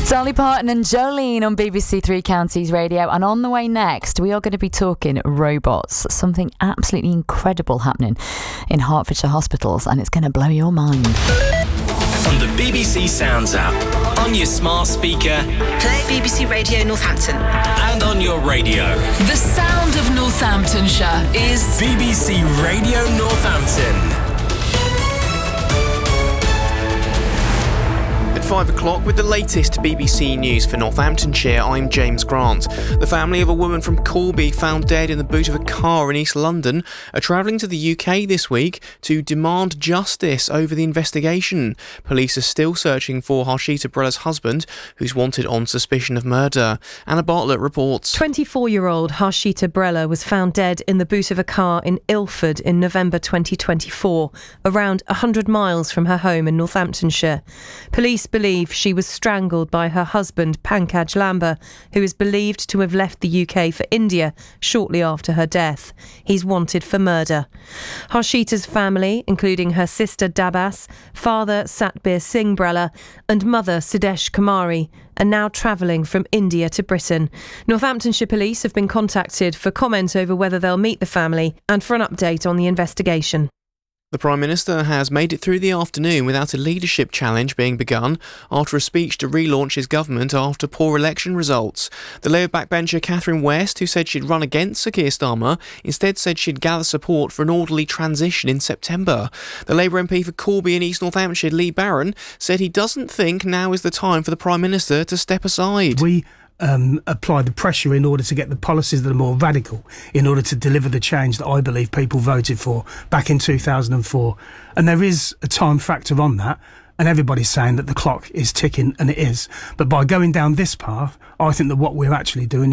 Dolly Parton and Jolene on BBC Three Counties Radio. And on the way next, we are going to be talking robots. Something absolutely incredible happening in Hertfordshire hospitals, and it's going to blow your mind. On the BBC Sounds app, on your smart speaker, play BBC Radio Northampton, and on your radio. The sound of Northamptonshire is BBC Radio Northampton. At 5 o'clock with the latest BBC News for Northamptonshire, I'm James Grant. The family of a woman from Corby found dead in the boot of a car in East London are travelling to the UK this week to demand justice over the investigation. Police are still searching for Harshita Brella's husband, who's wanted on suspicion of murder. Anna Bartlett reports. 24-year-old Harshita Brella was found dead in the boot of a car in Ilford in November 2024, around 100 miles from her home in Northamptonshire. Police believe she was strangled by her husband Pankaj Lamba, who is believed to have left the UK for India shortly after her death. He's wanted for murder. Harshita's family, including her sister Dabas, father Satbir Singh Brella and mother Sidesh Kumari, are now travelling from India to Britain. Northamptonshire Police have been contacted for comment over whether they'll meet the family and for an update on the investigation. The Prime Minister has made it through the afternoon without a leadership challenge being begun after a speech to relaunch his government after poor election results. The Labour backbencher Catherine West, who said she'd run against Sir Keir Starmer, instead said she'd gather support for an orderly transition in September. The Labour MP for Corby in East Northamptonshire, Lee Barron, said he doesn't think now is the time for the Prime Minister to step aside. We apply the pressure in order to get the policies that are more radical, in order to deliver the change that I believe people voted for back in 2004. And there is a time factor on that, and everybody's saying that the clock is ticking, and it is. But by going down this path, I think that what we're actually doing